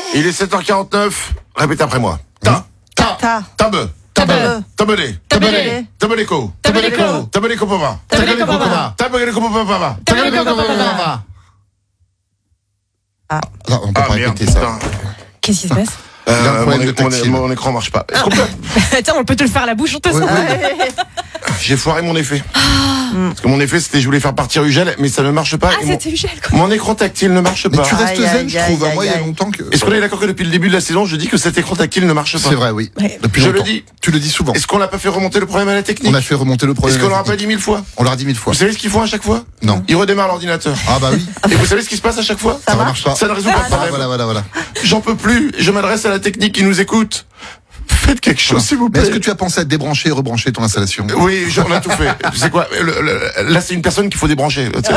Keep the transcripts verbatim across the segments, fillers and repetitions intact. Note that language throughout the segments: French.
Il est sept heures quarante-neuf. Répétez après moi. Ta, ta, Ta. tabe, Tabe. tabelé, Tabelé. tabeleko, Tabeleko. tabeleko papa, Tabeleko papa. tabeleko papa. Tabeleko papa. Ah. Non, on peut Ah pas merde, répéter ça. putain. Qu'est-ce qui se passe? Il y a un Euh, problème mon, de tactile. mon- mon écran marche pas. Est-ce qu'on peut- Tiens, on peut te le faire à la bouche, on te Oui, sent. oui. J'ai foiré mon effet. Parce que mon effet, c'était je voulais faire partir Ugel, mais ça ne marche pas. Ah, et mon, c'était Ugel, quoi. mon écran tactile ne marche Mais pas. tu restes Aïe, zen, aïe, je trouve. aïe, Moi, il y a aïe. longtemps que. Est-ce qu'on est d'accord que depuis le début de la saison, je dis que cet écran tactile ne marche pas? C'est vrai, oui. Ouais. Depuis Je longtemps. le dis. Tu le dis souvent. Est-ce qu'on n'a pas fait remonter le problème à la technique? On a fait remonter le problème. Est-ce qu'on l'aura pas technique. dit mille fois? On l'a dit mille fois. Vous savez ce qu'ils font à chaque fois? Non. Ils redémarrent l'ordinateur. Ah bah oui. Et vous savez ce qui se passe à chaque fois? Ça ne marche pas. Ça ne résout pas le Ah, problème. voilà, voilà, voilà. J'en peux plus. Je m'adresse à la technique qui nous écoute. Faites quelque chose, s'il vous Mais plaît. est-ce que tu as pensé à débrancher et rebrancher ton installation? Oui, on a tout fait. Tu sais quoi? le- le- Là, c'est une personne qu'il faut débrancher. Tu sais.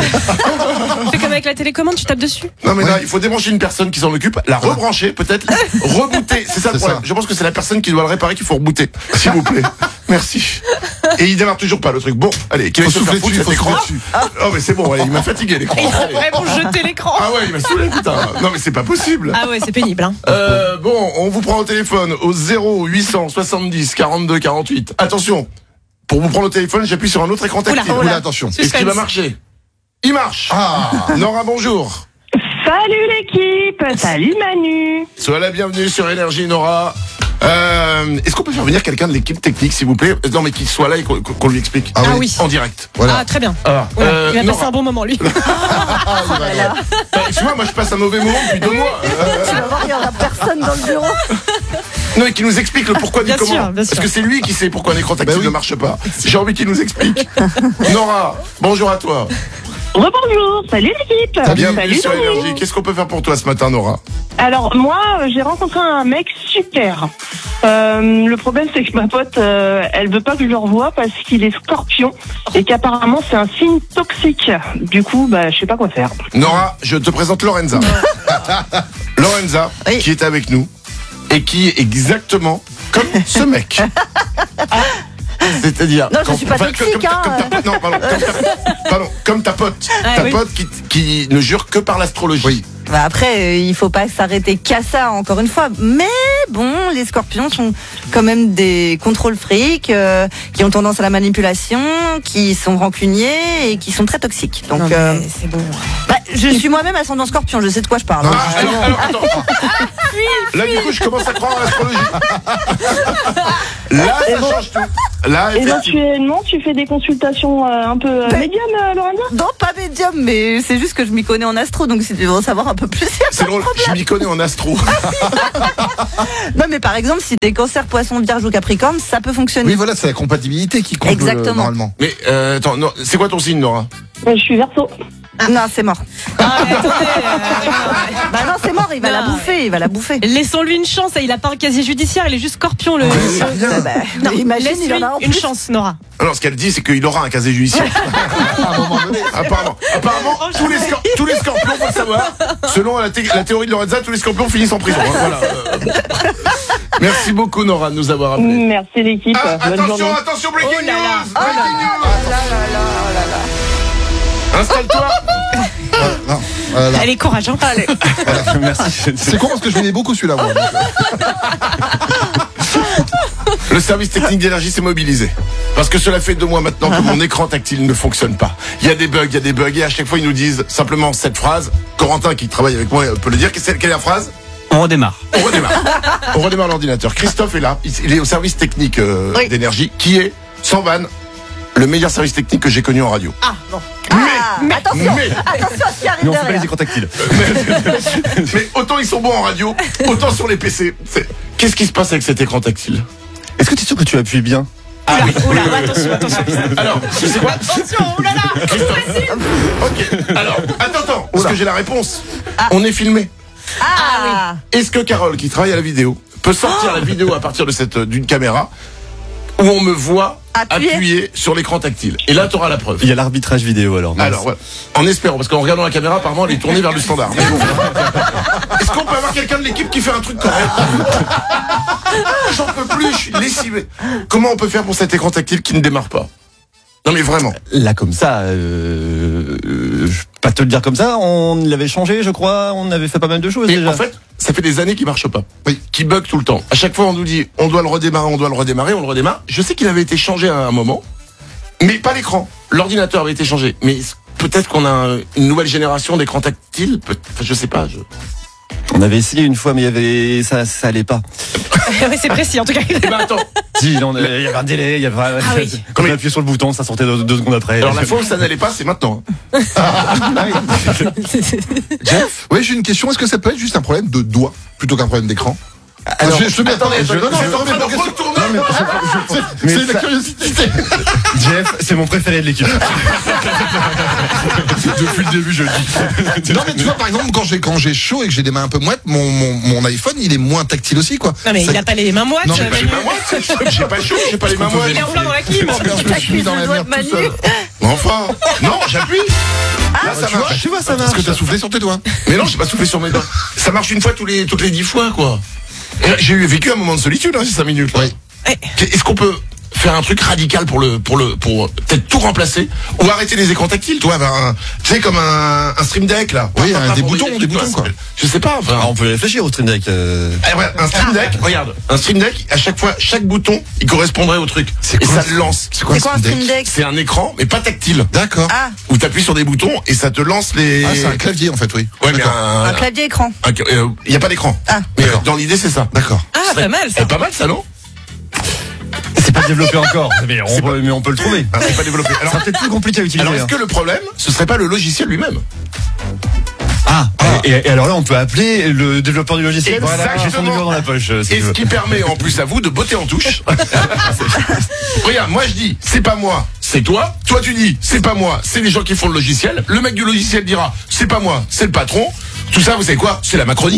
Fais comme avec la télécommande, tu tapes dessus. Non, mais Ouais. là, il faut débrancher une personne qui s'en occupe, la rebrancher, peut-être, rebooter. C'est ça le C'est problème. ça. Je pense que c'est la personne qui doit le réparer qu'il faut rebooter. S'il vous plaît. Merci. Et il démarre toujours pas le truc. Bon, allez, qu'il Faut aille se faire souffler foutre dessus, cet faut écran. souffler dessus. Oh, mais c'est bon, ouais, il m'a fatigué l'écran. Il faut Allez. vraiment jeter l'écran. Ah ouais, il m'a saoulé, putain. Non, mais c'est pas possible. Ah ouais, c'est pénible, hein. Euh, bon, on vous prend au téléphone au zéro huit cent soixante-dix quarante-deux quarante-huit. Attention, pour vous prendre au téléphone, j'appuie sur un autre écran tactile. Oula, Oula, attention. Est-ce qu'il va marcher? Il marche. Ah. Nora, bonjour. Salut l'équipe, salut Manu. Sois la bienvenue sur Énergie, Nora. Euh, Est-ce qu'on peut faire venir quelqu'un de l'équipe technique, s'il vous plaît? Non, mais qu'il soit là et qu'on qu'on lui explique. Ah Ah oui. oui. En direct. Voilà. Ah, très bien. Ah, Oula, euh, il va Nora. passer un bon moment, lui. Ah, il va là. Bah, excuse-moi, moi je passe un mauvais moment depuis deux mois. Euh, Tu vas voir, il n'y aura personne dans le bureau. non, et qui nous explique le pourquoi du Bien comment. sûr, bien sûr. Parce que c'est lui qui sait pourquoi un écran tactile Bah oui. ne marche pas. J'ai envie qu'il nous explique. Nora, bonjour à toi. Rebonjour, salut l'équipe. Bienvenue Salut sur Manu. Énergie. Qu'est-ce qu'on peut faire pour toi ce matin, Nora? Alors moi, euh, j'ai rencontré un mec super. Euh, le problème, c'est que ma pote, euh, elle veut pas que je le revoie parce qu'il est scorpion et qu'apparemment c'est un signe toxique. Du coup, bah, je sais pas quoi faire. Nora, je te présente Lorenza. Lorenza, Oui. qui est avec nous et qui est exactement comme ce mec. C'est-à-dire. Non, je quand- suis pas enfin, toxique, comme ta- hein. comme ta pote- non, pardon, comme ta, pardon, comme ta pote. Ah, ta oui. pote qui, qui ne jure que par l'astrologie. Oui. Bah après, euh, il faut pas s'arrêter qu'à ça, encore une fois. Mais bon, les scorpions sont quand même des contrôles fric, euh, qui ont tendance à la manipulation, qui sont rancuniers et qui sont très toxiques. Donc, Non, mais euh, c'est bon. bah, je suis moi-même ascendant scorpion, je sais de quoi je parle. hein. Ah, alors, alors, attends. Là, du coup, je commence à croire à l'astrologie. Là, ça bon. change tout. Là, effectivement. Éventuellement, tu fais des consultations euh, un peu euh, Ben- médium, euh, Lorenza? Non, pas médium, mais c'est juste que je m'y connais en astro, donc si tu veux en savoir un peu plus. C'est drôle, je m'y connais en astro. Non, mais par exemple, si t'es cancer, poisson, vierge ou capricorne, ça peut fonctionner. Oui, voilà, c'est la compatibilité qui compte euh, Exactement. normalement. Mais euh, attends, non, c'est quoi ton signe, Nora? Euh, Je suis verso. Non, c'est mort. Ah, mais attendez, euh, Bah non, c'est mort, il va Non. la bouffer, il va la bouffer. laissons-lui une chance. Il a pas un casier judiciaire, il est juste scorpion, le. C'est rien. Ah bah, Non, imagine, il laisse-lui en a en une plus. chance, Nora. Alors, ce qu'elle dit, c'est qu'il aura un casier judiciaire. À un moment donné. Apparemment, apparemment tous, les scor- tous les scorpions, faut le savoir, selon la, thé- la théorie de Lorenza, tous les scorpions finissent en prison. hein, voilà. Euh, Merci beaucoup, Nora, de nous avoir appelés. Merci l'équipe. Ah, Bonne attention, journée. attention, breaking Oh là là. news, Oh là breaking là news. là là là là là. Installe-toi. Non, voilà. Allez, courage, hein. Allez. Voilà, merci. C'est con parce que je l'aimais beaucoup celui-là. moi, donc, euh. Le service technique d'énergie s'est mobilisé. Parce que cela fait deux mois maintenant que mon écran tactile ne fonctionne pas. Il y a des bugs, il y a des bugs, et à chaque fois ils nous disent simplement cette phrase. Corentin, qui travaille avec moi, peut le dire. Quelle est quelle est la phrase? On redémarre. On redémarre. On redémarre l'ordinateur. Christophe est là. Il est au service technique euh, Oui. d'énergie, qui est, sans vanne, le meilleur service technique que j'ai connu en radio. Ah, bon. Ah, mais, attention, mais, attention à ce qui arrive Mais on fait pas derrière. les écrans tactiles. mais autant ils sont bons en radio, autant sur les P C. C'est- Qu'est-ce qui se passe avec cet écran tactile? Est-ce que tu es sûr que tu appuies bien? Ah oui. Oula, attention, attention. Alors, tu sais quoi? Attention, oulala. Ok. Alors, attends, attends. Parce Oula. que j'ai la réponse. On est filmé. Ah, Est-ce que Carole, qui travaille à la vidéo, peut sortir la vidéo à partir de cette d'une caméra où on me voit Appuyer. appuyer sur l'écran tactile? Et là, tu auras la preuve. Il y a l'arbitrage vidéo alors. mince. Alors, voilà. En espérant, parce qu'en regardant la caméra, apparemment, elle est tournée vers le standard. Mais bon. Est-ce qu'on peut avoir quelqu'un de l'équipe qui fait un truc correct? J'en peux plus, je suis lessivé. Comment on peut faire pour cet écran tactile qui ne démarre pas? Non mais vraiment. Là comme ça, euh, euh, je peux pas te le dire comme ça. On l'avait changé, je crois. On avait fait pas mal de choses Et déjà. en fait, ça fait des années qu'il marche pas. Oui. Qui bug tout le temps. À chaque fois, on nous dit, on doit le redémarrer, on doit le redémarrer, on le redémarre. Je sais qu'il avait été changé à un moment, mais pas l'écran. L'ordinateur avait été changé. Mais peut-être qu'on a une nouvelle génération d'écrans tactiles. Peut- enfin, je sais pas. Je... On avait essayé une fois, mais il y avait ça, ça allait pas. Ouais, c'est précis en tout cas. Eh ben attends. Si, on avait- il y avait un délai, il y avait. Ah oui. Quand on appuyait sur le bouton, ça sortait deux, deux secondes après. Alors la fois où ça n'allait pas, c'est maintenant. Jeff, oui, j'ai une question. Est-ce que ça peut être juste un problème de doigt plutôt qu'un problème d'écran? Alors, je, je te mets Attendez, attendez, je, non, non, je- je suis en train de je- retourner. Non, mais je- je- je- Mais c'est la ça- curiosité. Jeff, c'est mon préféré de l'équipe. Depuis le début, je le dis. Non, mais tu vois, par exemple, quand j'ai quand j'ai chaud et que j'ai des mains un peu moites, mon, mon, mon iPhone, il est moins tactile aussi, quoi. Non mais Ça- il a pas les mains moites. Non, mais euh, pas J'ai Manu. pas moi, j'ai pas chaud, j'ai pas les mains moites. Il est en plein dans la clim. Parce que je suis dans la doigt de merde tout Manu. seul. Enfin, non, j'appuie. Là, ça Tu vois, marche. tu vois, ça marche. Parce que t'as soufflé sur tes doigts. Mais non, j'ai pas soufflé sur mes doigts. Ça marche une fois tous les, toutes les dix fois, quoi. Et j'ai eu vécu un moment de solitude, hein, ces cinq minutes. Là. Oui. Est-ce qu'on peut faire un truc radical pour le, pour le, pour peut-être tout remplacer ou arrêter les écrans tactiles, toi, ben, un- tu sais, comme un, un stream deck, là. Oui, Pas- un- pas des pour boutons, trucs, des boutons, quoi. Je sais pas, enfin. Ah, on peut réfléchir au stream deck. euh. Eh ouais, un stream deck, regarde, un stream deck, à chaque fois, chaque bouton, il correspondrait au truc. C'est Et quoi, ça le lance. C'est quoi, C'est quoi un stream deck? C'est un écran, mais pas tactile. D'accord. Ah, Où t'appuies sur des boutons et ça te lance les. Ah, c'est un clavier, en fait, oui. Ouais, mais D'accord. un. un clavier écran. Il n'y a pas d'écran. Ah. Mais euh, D'accord. dans l'idée, c'est ça. D'accord. Ah, pas mal ça. C'est pas mal, ça, non? C'est pas développé encore, mais on, peut, mais on peut le trouver. Ah, c'est pas développé. Ça Alors, sera peut-être plus compliqué à utiliser. alors est-ce hein. que le problème, ce serait pas le logiciel lui-même? Ah, Et, et alors là, on peut appeler le développeur du logiciel. Exactement. J'ai son numéro dans la poche. euh, si Et tu ce veux. qui permet en plus à vous de botter en touche. Regarde, moi je dis, c'est pas moi, c'est toi. Toi tu dis, c'est pas moi, c'est les gens qui font le logiciel. Le mec du logiciel dira, c'est pas moi, c'est le patron. Tout ça, vous savez quoi? C'est la Macronie.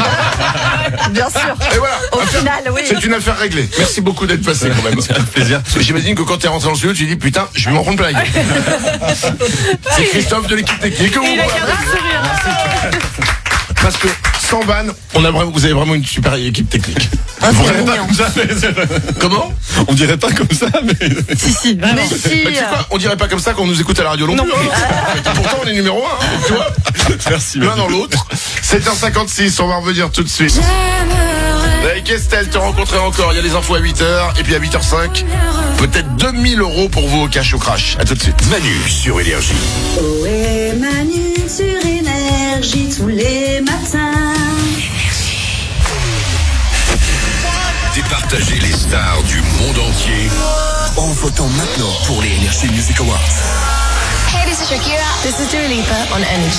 Bien sûr. Et voilà. Au Affaire- final, oui. C'est une affaire réglée. Merci beaucoup d'être passé quand même. C'est un plaisir. Parce que j'imagine que quand t'es rentré dans le studio, tu dis, putain, je vais m'en prendre plein la gueule. C'est Christophe de l'équipe technique. Et il a gardé le sourire. Parce que sans vanne, on a vraiment, vous avez vraiment une super équipe technique. Ah, Vous c'est rêvez pas mignon. comme ça, mais- Comment? On dirait pas comme ça, mais. Si, si, vraiment. Mais si. Bah, tu sais quoi, on dirait pas comme ça qu'on nous écoute à la radio non, plus. hein. Et pourtant, on est numéro un, hein, tu vois. Merci. L'un dans l'autre. sept heures cinquante-six, on va revenir tout de suite. Avec Estelle, te rencontrer encore. Il y a les infos à huit heures. Et puis à huit heures cinq, peut-être deux mille euros pour vous au cash au crash. À tout de suite. Manu sur Énergie. Ohé Manu sur Énergie tous les matins. Départagez les stars du monde entier en votant maintenant pour les Energy Music Awards. Hey, this is Shakira. This is Dua Lipa on Energy.